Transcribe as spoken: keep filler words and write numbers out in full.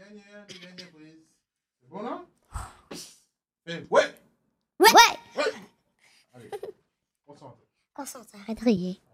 dernière, les dernières prises. C'est bon là? Fais ouais! Ouais! Ouais! Allez, concentre. Concentre, arrête de rier.